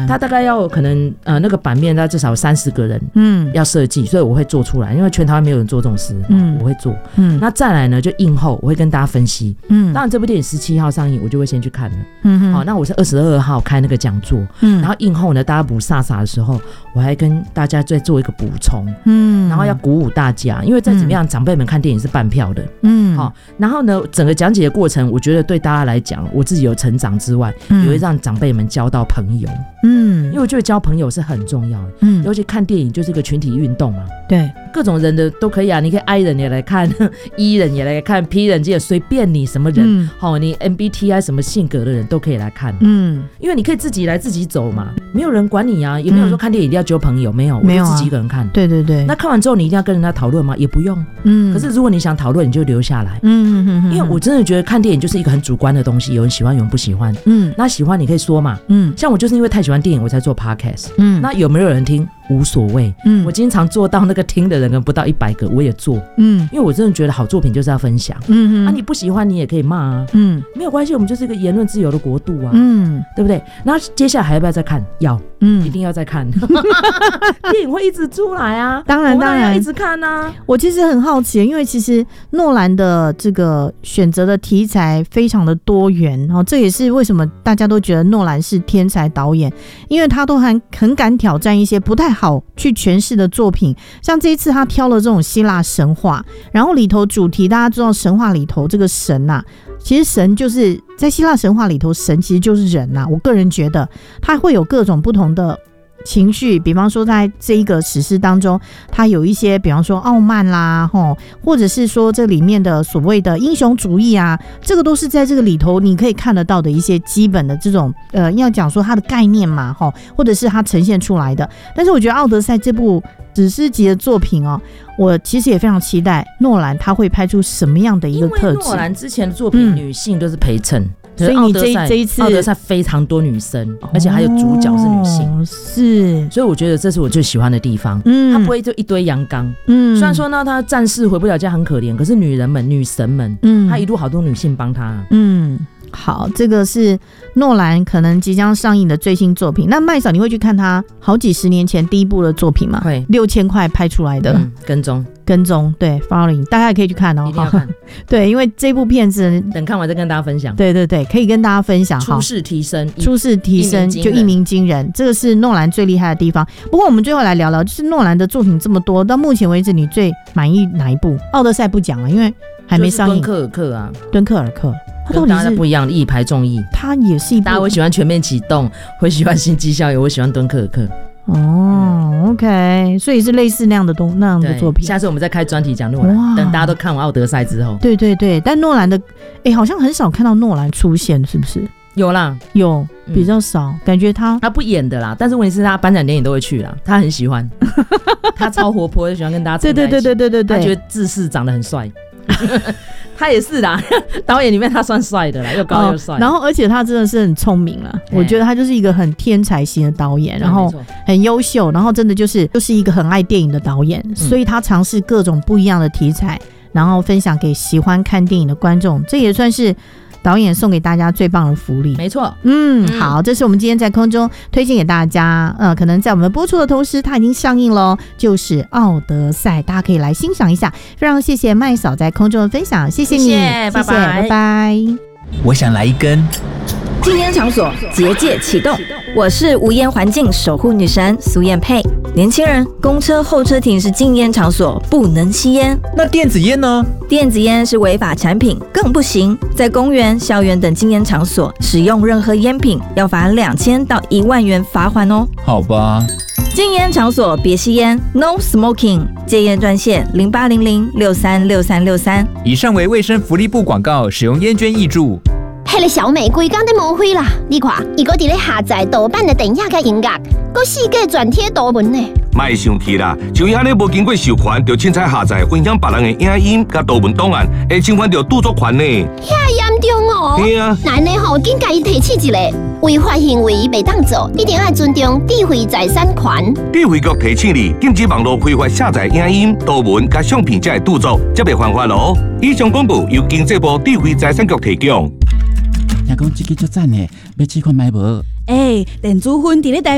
他大概要可能那个版面他至少30个人要设计，所以我会做出来，因为全台湾没有人做这种事，我会做。那再来呢就映后我会跟大家分析，当然这部电影17号上映我就会先去看了，好，那我是22号开那个讲座，然后映后呢大家补萨萨的时候我还跟大家再做一个补充，然后要鼓舞大家，因为再怎么样长辈们看电影是半票的，好，然后呢整个讲解的过程我觉得对大家来讲我自己有成长之外，也会让长辈们交到朋友，因为我觉得交朋友是很重要的，尤其看电影就是一个群体运动嘛， 对， 各种人的都可以啊，你可以 I 人也来看，E 人也来看， P 人也随便你什么人，你 MBTI 什么性格的人都可以来看，因为你可以自己来自己走嘛，没有人管你啊，也没有说看电影一定要交朋友，没有，我就自己一个人看， 对对对。 那看完之后你一定要跟人家讨论吗？也不用，可是如果你想讨论你就留下来，因为我真的觉得看电影就是一个很主观的东西，有人喜欢有人不喜欢，那喜欢你可以说嘛，像我就是因为太喜欢电影我才做 podcast，那有没有人听无所谓，我经常做到那个听的人可能不到100个我也做，因为我真的觉得好作品就是要分享，你不喜欢你也可以骂啊，没有关系，我们就是一个言论自由的国度啊，对不对？那接下来还要不要再看？要，一定要再看电影会一直出来啊， 当然要一直看啊。 我其实很好奇，因为其实诺兰的这个选择的题材非常的多元，然后这也是为什么大家都觉得诺兰是天才导演，因为他都很敢挑战一些不太好去诠释的作品，像这一次他挑了这种希腊神话，然后里头主题大家知道神话里头这个神啊，其实神就是在希腊神话里头神其实就是人啊，我个人觉得他会有各种不同的情绪，比方说在这一个史诗当中他有一些比方说傲慢啦，或者是说这里面的所谓的英雄主义啊，这个都是在这个里头你可以看得到的一些基本的这种要讲说它的概念嘛，或者是它呈现出来的。但是我觉得奥德赛这部史诗级的作品我其实也非常期待诺兰他会拍出什么样的一个特质。 因为诺兰之前的作品女性都是陪衬， 所以你这一次奥德赛非常多女生，而且还有主角是女性， 是， 所以我觉得这是我最喜欢的地方，他不会就一堆阳刚，虽然说呢他战士回不了家很可怜，可是女人们女神们，他一路好多女性帮他， 好，这个是诺兰可能即将上映的最新作品。那麦嫂你会去看他好几十年前第一部的作品吗？ 会 ，6000块拍出来的，跟踪，对 ，Following， 大家也可以去看一定要看对，因为这部片子等看完再跟大家分享， 对对对，可以跟大家分享， 出世提升就一鸣惊人，这个是诺兰最厉害的地方。不过我们最后来聊聊，就是诺兰的作品这么多，到目前为止你最满意哪一部？奥德赛不讲了，因为还没上映。 敦刻尔克啊， 敦刻尔克。他跟大家不一样，一排众议， 他也是一部大家会喜欢全面启动，会喜欢星际效应，我会喜欢敦刻尔克。 OK， 所以是类似那样的作品。 下次我们再开专题讲诺兰，等大家都看完奥德赛之后。 对对对，但诺兰的好像很少看到诺兰出现，是不是？ 有啦， 有比较少，感觉他不演的啦，但是问题是他颁奖典礼都会去啦，他很喜欢，他超活泼，就喜欢跟大家在一起。对，他觉得智士长得很帅。他也是啦，导演里面他算帅的啦，又高又帅， 然后而且他真的是很聪明啦，我觉得他就是一个很天才型的导演，然后很优秀，然后真的就是一个很爱电影的导演，所以他尝试各种不一样的题材，然后分享给喜欢看电影的观众，这也算是导演送给大家最棒的福利。 没错， 好，这是我们今天在空中推荐给大家，可能在我们播出的同时它已经上映了，就是《奥德赛》，大家可以来欣赏一下。非常谢谢麦嫂在空中的分享，谢谢你， 谢谢，拜拜， 拜拜。 我想来一根。 禁烟场所结界启动，我是无烟环境守护女神苏燕佩。年轻人，公车候车亭是禁烟场所，不能吸烟。 那电子烟呢？ 电子烟是违法产品，更不行。在公园、校园等禁烟场所使用任何烟品，要罚2000到1万元罚款哦。 好吧。 禁烟场所别吸烟 ，No Smoking。戒烟专线0800636363。 以上为卫生福利部广告，使用烟捐挹注。 迄个小美规工在无灰啦，你看，伊搁伫咧下载盗版的电影甲音乐，搁世界转贴图文呢。 莫生气啦，像伊安尼无经过授权，就凊彩下载分享别人的影音甲图文档案，会侵犯到著作权呢。 遐严重哦！ 对啊， 那呢吼，紧甲伊提起一个违法行为袂当做，一定要尊重智慧财产权。 智慧局提醒你，禁止网络非法下载影音、图文甲相片才会著作，才袂犯法咯。以上广告由经济部智慧财产局提供。 听讲这个足赞的，要试看买无？ 电子烟伫咧台